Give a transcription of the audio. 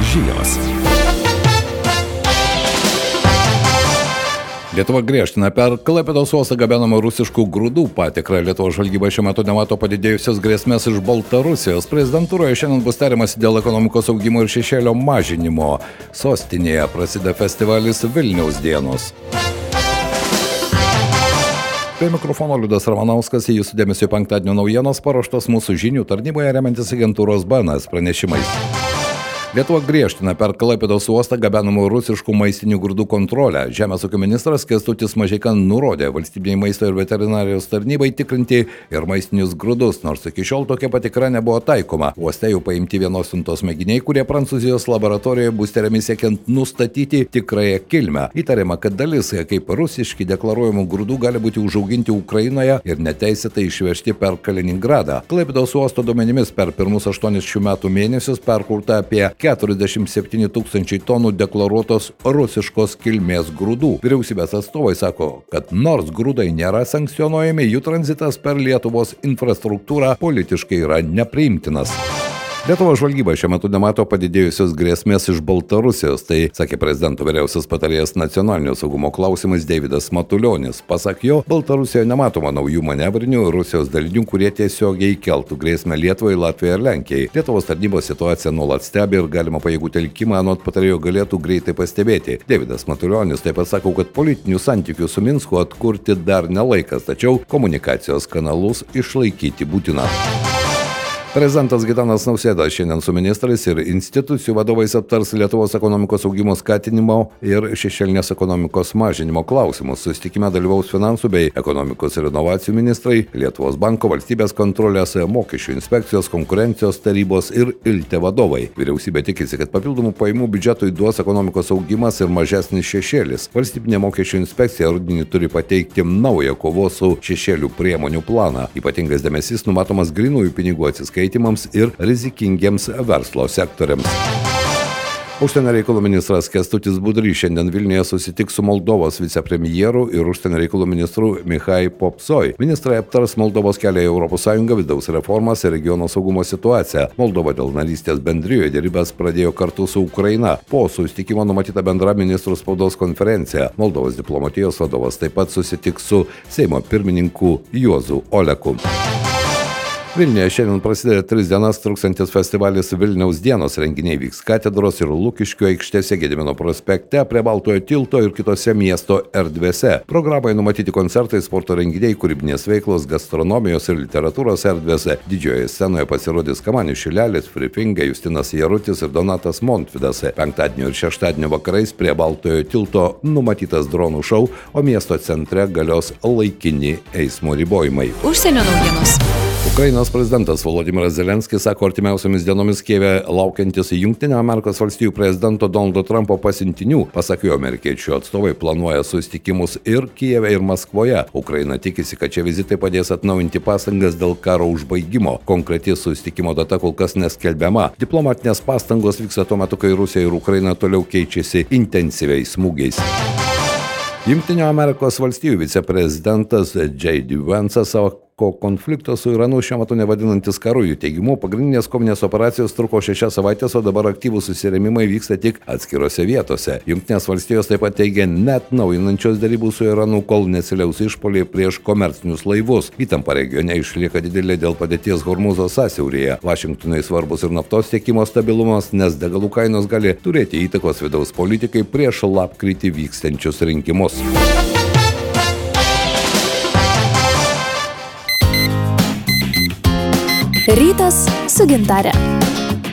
Žinios. Lietuva griežtina per Klaipėdos uostą gabenamą rusiškų grūdų patikrą. Lietuvos žvalgyba šiuo metu nemato padidėjusios grėsmės iš Baltarusijos. Prezidentūroje šiandien bus tariamasi dėl ekonomikos augimo ir šešėlio mažinimo. Sostinėje prasideda festivalis Vilniaus dienos. Prie mikrofono Liudas Ramanauskas, jūsų dėmesio penktadienio naujienos paruoštos mūsų žinių tarnyboje remiantis agentūros BNS pranešimais. Lietuva griežtina per Klaipėdos uostą gabenamų rusiškų maistinių grūdų kontrolę. Žemės ūkio ministras Kęstutis Mažeika nurodė valstybiniai maisto ir veterinarijos tarnybai tikrinti ir maistinius grūdus, nors iki šiol tokia patikra nebuvo taikoma. Uoste jau paimti vienos siuntos mėginiai, kurie Prancūzijos laboratorijoje bus tiriami siekiant nustatyti tikrąją kilmę. Įtariama, kad dalis kaip rusiški deklaruojamų grūdų gali būti užauginti Ukrainoje ir neteisėtai išvežti per Kaliningradą. Klaipėdos uosto duomenimis per pirmus 8 šių metų mėnesius perkurta apie 47 tūkstančiai tonų deklaruotos rusiškos kilmės grūdų. Vyriausybės atstovai sako, kad nors grūdai nėra sankcionuojami, jų tranzitas per Lietuvos infrastruktūrą politiškai yra nepriimtinas. Lietuvos žvalgyba šiuo metu nemato padidėjusios grėsmės iš Baltarusijos, tai sakė prezidento vyriausias patarėjas nacionalinio saugumo klausimais Deividas Matulionis. Pasak jo, Baltarusijoje nematoma naujų manevrinių Rusijos dalinių, kurie tiesiogiai keltų grėsmę Lietuvai, Latvijai ir Lenkijai. Lietuvos tarnybos situaciją nuolat stebi ir galima pajėgų telkimą anot patarėjo galėtų greitai pastebėti. Deividas Matulionis taip pat sako, kad politinių santykių su Minsku atkurti dar nelaikas, tačiau komunikacijos kanalus išlaikyti būtina. Prezidentas Gitanas Nausėda šiandien su ministrais ir institucijų vadovais aptars Lietuvos ekonomikos augimo skatinimo ir šešėlinės ekonomikos mažinimo klausimus. Susitikime dalyvaus finansų bei ekonomikos ir inovacijų ministrai, Lietuvos banko, valstybės kontrolės, mokesčių inspekcijos, konkurencijos tarybos ir ILTE vadovai. Vyriausybė tikisi, kad papildomų pajamų biudžetui duos ekonomikos augimas ir mažesnis šešėlis. Valstybinė mokesčių inspekcija rudenį turi pateikti naują kovos su šešėliu priemonių planą. Ypatingas dėmesys numatomas grynųjų pinigų atsiskaitimams ir rizikingiems verslo sektoriams. Užsienio reikalų ministras Kęstutis Budrys šiandien Vilniuje susitiks su Moldovos vicepremjeru ir užsienio reikalų ministru Michai Popsoj. Ministrai aptars Moldovos kelią į ES, vidaus reformas ir regiono saugumo situaciją. Moldova dėl narystės bendrijoje derybas pradėjo kartu su Ukraina. Po susitikimo numatyta bendra ministrų spaudos konferencija. Moldovos diplomatijos vadovas taip pat susitiks su Seimo pirmininku Juozu Oleku. Vilniuje šiandien prasideda 3 dienas truksiantis festivalis Vilniaus dienos. Renginiai vyks Katedros ir Lukiškių aikštėse, Gedimino prospekte, prie Baltojo tilto ir kitose miesto erdvėse. Programai numatyti koncertai, sporto renginiai, kūrybinės veiklos, gastronomijos ir literatūros erdvėse. Didžiojoje scenoje pasirodys Kamanių Šilelis, Frifinga, Justinas Jarutis ir Donatas Montvydas. Penktadienio ir šeštadienio vakarais prie Baltojo tilto numatytas dronų šou, o miesto centre galios laikini eismo ribojimai. Užsienio naujienos. Ukrainos prezidentas Volodymyras Zelenskis sako artimiausiomis dienomis Kijeve laukiantis Jungtinių Amerikos valstijų prezidento Donaldo Trumpo pasiuntinių. Pasak jo, amerikiečių atstovai planuoja susitikimus ir Kijeve, ir Maskvoje. Ukraina tikisi, kad šie vizitai padės atnaujinti pastangas dėl karo užbaigimo. Konkreti susitikimo data kol kas neskelbiama. Diplomatinės pastangos vyksta tuo metu, kai Rusija ir Ukraina toliau keičiasi intensyviais smūgiais. Jungtinių Amerikos valstijų viceprezidentas J.D. Vance'as savo konflikto su Iranu šiuo metu nevadinantis karu. Jų teigimu, pagrindinės kovinės operacijos truko 6 savaitės, o dabar aktyvūs susirėmimai vyksta tik atskirose vietose. Jungtinės valstijos taip pat teigia net naujinančios derybų su Iranu, kol nesiliaus išpuoliai prieš komercinius laivus. Įtampa regione išlieka didelė dėl padėties Hormūzo sąsiauryje. Vašingtonui svarbus ir naftos tiekimo stabilumas, nes degalų kainos gali turėti įtakos vidaus politikai prieš lapkritį vykstančius rinkimus. Rytas su Gintare.